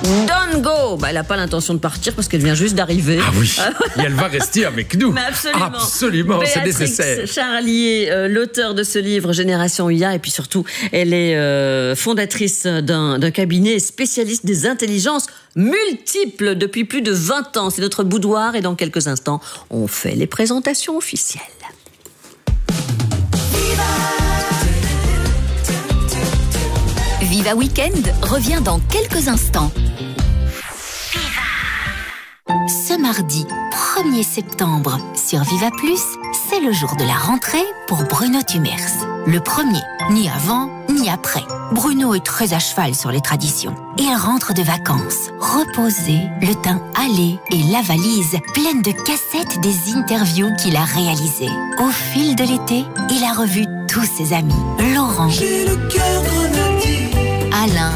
Don't go. Elle n'a pas l'intention de partir parce qu'elle vient juste d'arriver. Ah oui, et elle va rester avec nous. Mais absolument. Absolument, c'est nécessaire. Béatrix Charlier, l'auteur de ce livre Génération IA, et puis surtout, elle est fondatrice d'un cabinet spécialiste des intelligences multiples depuis plus de 20 ans. C'est notre boudoir et dans quelques instants, on fait les présentations officielles. Viva Weekend revient dans quelques instants. Ce mardi 1er septembre sur Viva Plus, c'est le jour de la rentrée pour Bruno Tumers. Le premier, ni avant, ni après. Bruno est très à cheval sur les traditions. Il rentre de vacances, reposé, le teint hâlé et la valise pleine de cassettes des interviews qu'il a réalisées. Au fil de l'été, il a revu tous ses amis. Laurent, j'ai le cœur grenadier. Alain,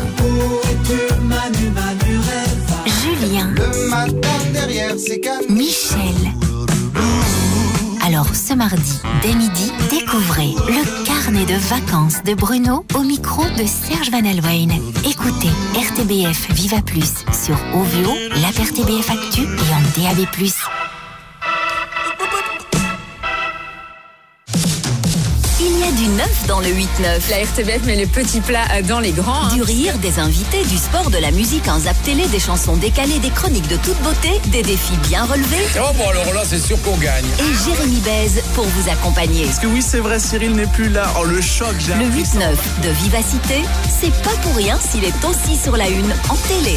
Julien, le matin derrière ses cannes. Michel. Alors ce mardi, dès midi, découvrez le carnet de vacances de Bruno au micro de Serge Van Alweyn. Écoutez RTBF Viva Plus sur OVO, l'app RTBF Actu et en DAB+. Il y a du neuf dans le 8-9. La RTBF met les petits plats dans les grands. Du rire, des invités, du sport, de la musique, un zap télé, des chansons décalées, des chroniques de toute beauté, des défis bien relevés. Oh bon, alors là, c'est sûr qu'on gagne. Et Jérémy Bèze pour vous accompagner. Parce que oui, c'est vrai, Cyril n'est plus là. Oh, le choc, j'ai Le appris 8-9 ça. de Vivacité, c'est pas pour rien s'il est aussi sur la une en télé.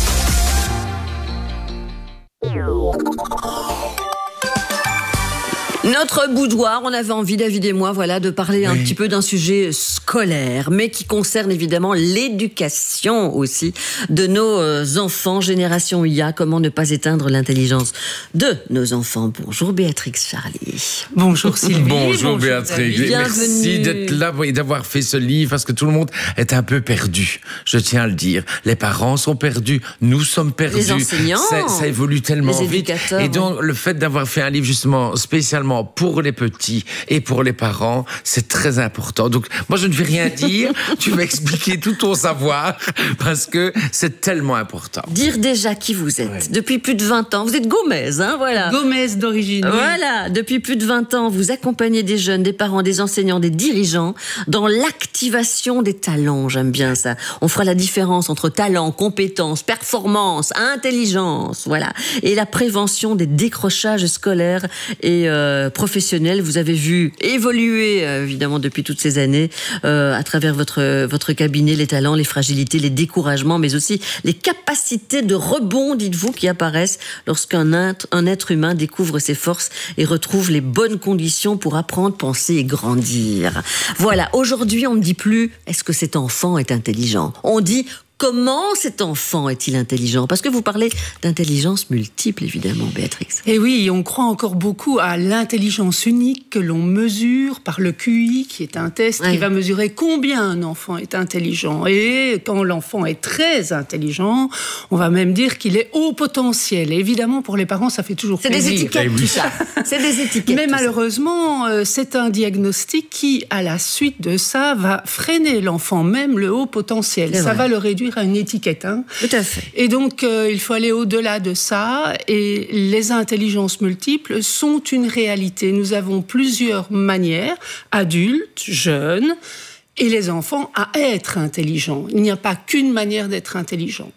Notre boudoir, on avait envie, David et moi, de parler un petit peu d'un sujet scolaire, mais qui concerne évidemment l'éducation aussi de nos enfants. Génération IA, comment ne pas éteindre l'intelligence de nos enfants. Bonjour Béatrix Charlier. Bonjour Sylvie. Bonjour Béatrix. David. Merci Bienvenue. d'être là et d'avoir fait ce livre parce que tout le monde est un peu perdu. Je tiens à le dire. Les parents sont perdus, nous sommes perdus. Les enseignants. Ça évolue tellement Les vite. éducateurs. Et donc le fait d'avoir fait un livre justement spécialement pour les petits et pour les parents, c'est très important. Donc moi je ne vais rien dire. Tu vas expliquer tout ton savoir parce que c'est tellement important. Dire déjà qui vous êtes. Depuis plus de 20 ans, vous êtes Gomez, voilà. Gomez d'origine. oui. Voilà, depuis plus de 20 ans, vous accompagnez des jeunes, des parents, des enseignants, des dirigeants dans l'activation des talents. J'aime bien ça. On fera la différence entre talent, compétence, performance, intelligence, voilà. Et la prévention des décrochages scolaires et professionnels. Vous avez vu évoluer, évidemment, depuis toutes ces années, à travers votre cabinet, les talents, les fragilités, les découragements, mais aussi les capacités de rebond, dites-vous, qui apparaissent lorsqu'un être humain découvre ses forces et retrouve les bonnes conditions pour apprendre, penser et grandir. Voilà, aujourd'hui, on ne dit plus « est-ce que cet enfant est intelligent ?» On dit « comment cet enfant est-il intelligent ?» Parce que vous parlez d'intelligence multiple, évidemment, Béatrix. Et oui, on croit encore beaucoup à l'intelligence unique que l'on mesure par le QI, qui est un test qui va mesurer combien un enfant est intelligent. Et quand l'enfant est très intelligent, on va même dire qu'il est haut potentiel. Et évidemment, pour les parents, ça fait toujours C'est plaisir. des étiquettes, tout ça. C'est des étiquettes. Mais tout ça. malheureusement, c'est un diagnostic qui, à la suite de ça, va freiner l'enfant, même le haut potentiel. C'est Ça vrai. va le réduire à une étiquette. Tout à fait. Et donc, il faut aller au-delà de ça. Et les intelligences multiples sont une réalité. Nous avons plusieurs manières, adultes, jeunes, et les enfants, à être intelligents. Il n'y a pas qu'une manière d'être intelligent.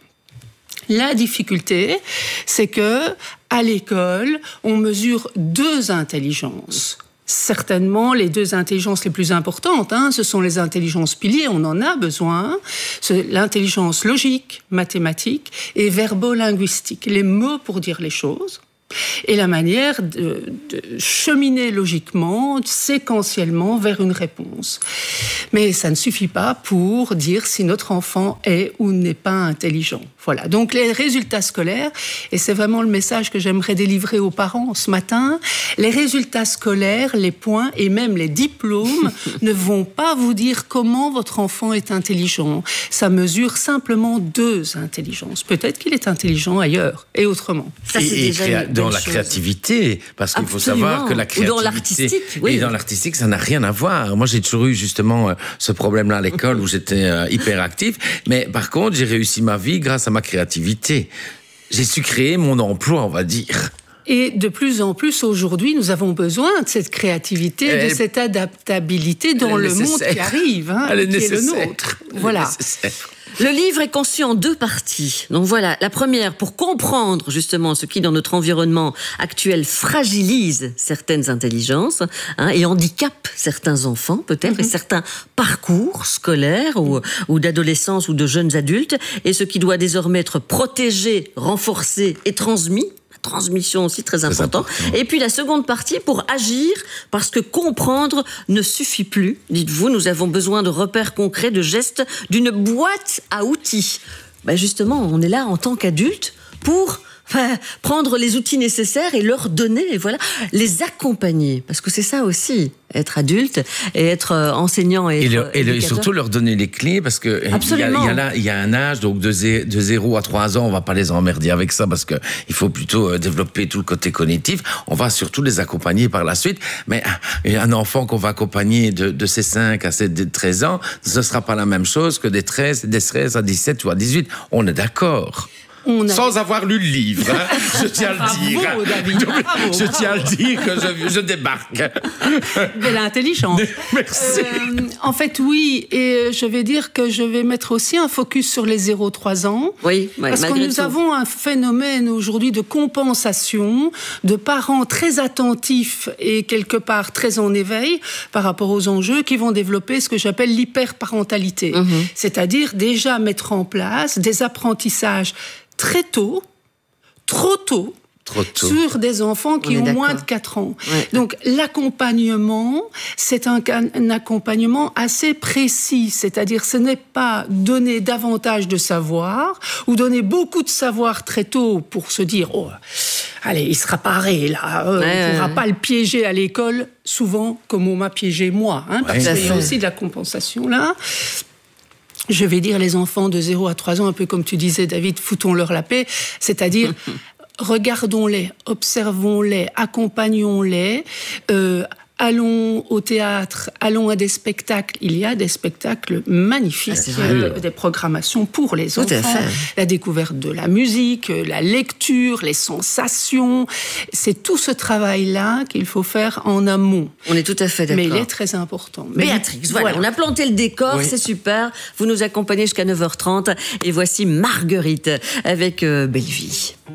La difficulté, c'est que à l'école, on mesure deux intelligences. Certainement, les deux intelligences les plus importantes, ce sont les intelligences piliers, on en a besoin. C'est l'intelligence logique, mathématique et verbo-linguistique, les mots pour dire les choses. Et la manière de cheminer logiquement, séquentiellement vers une réponse. Mais ça ne suffit pas pour dire si notre enfant est ou n'est pas intelligent. Voilà, donc les résultats scolaires, et c'est vraiment le message que j'aimerais délivrer aux parents ce matin, les résultats scolaires, les points et même les diplômes ne vont pas vous dire comment votre enfant est intelligent. Ça mesure simplement deux intelligences. Peut-être qu'il est intelligent ailleurs et autrement. Ça, c'est déjà dans belle la chose. créativité, parce qu'il faut Absolument. savoir que la Ou créativité dans l'artistique, oui. et dans l'artistique, ça n'a rien à voir. Moi, j'ai toujours eu justement ce problème-là à l'école où j'étais hyper actif, mais par contre, j'ai réussi ma vie grâce à ma créativité. J'ai su créer mon emploi, on va dire. Et de plus en plus aujourd'hui, nous avons besoin de cette créativité, de cette adaptabilité dans le monde qui arrive, hein, Elle est qui est le nécessaire. nôtre. Elle est Voilà. nécessaire. Le livre est conçu en 2 parties. Donc voilà, la première pour comprendre justement ce qui dans notre environnement actuel fragilise certaines intelligences et handicape certains enfants peut-être et certains parcours scolaires ou d'adolescence ou de jeunes adultes et ce qui doit désormais être protégé, renforcé et transmis. Transmission aussi très important. Et puis la seconde partie pour agir, parce que comprendre ne suffit plus. Dites-vous, nous avons besoin de repères concrets, de gestes, d'une boîte à outils. Ben justement, on est là en tant qu'adultes pour prendre les outils nécessaires et leur donner, et voilà, les accompagner. Parce que c'est ça aussi, être adulte et être enseignant et surtout leur donner les clés, parce que il y a un âge, donc de 0 à 3 ans, on va pas les emmerder avec ça, parce que il faut plutôt développer tout le côté cognitif. On va surtout les accompagner par la suite. Mais un enfant qu'on va accompagner de ses 5 à ses 13 ans, ce sera pas la même chose que des 13 à 17 ou à 18. On est d'accord. Sans avoir lu le livre, hein, je tiens à le dire. Bravo, David. Je tiens à le dire que je débarque. Belle intelligence. Merci. En fait, oui, et je vais dire que je vais mettre aussi un focus sur les 0-3 ans. Oui, parce que nous avons un phénomène aujourd'hui de compensation, de parents très attentifs et quelque part très en éveil par rapport aux enjeux qui vont développer ce que j'appelle l'hyperparentalité. C'est-à-dire déjà mettre en place des apprentissages très tôt, trop tôt, sur des enfants qui ont moins de 4 ans. Ouais. Donc l'accompagnement, c'est un accompagnement assez précis, c'est-à-dire ce n'est pas donner davantage de savoir ou donner beaucoup de savoir très tôt pour se dire « Oh, allez, il sera paré là, on ne pourra pas le piéger à l'école », souvent comme on m'a piégé moi, parce qu'il y a aussi de la compensation là. Je vais dire les enfants de 0 à 3 ans, un peu comme tu disais, David, foutons-leur la paix, c'est-à-dire regardons-les, observons-les, accompagnons-les, allons au théâtre, allons à des spectacles. Il y a des spectacles magnifiques, des programmations pour les enfants, la découverte de la musique, la lecture, les sensations. C'est tout ce travail-là qu'il faut faire en amont. On est tout à fait d'accord. Mais il est très important. Béatrix, voilà, on a planté le décor, c'est super. Vous nous accompagnez jusqu'à 9h30 et voici Marguerite avec Belle Vie.